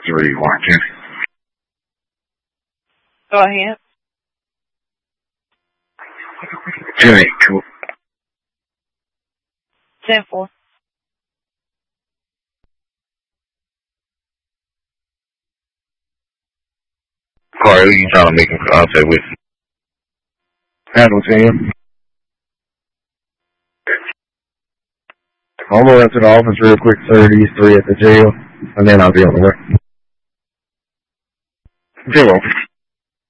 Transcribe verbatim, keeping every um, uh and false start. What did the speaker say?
three one two. Go ahead. Two eight, cool. ten four. Corey, who you trying to make contact with? Handle team. I'm gonna run to the office real quick, sir. These three at the jail, and then I'll be on the way. Zero.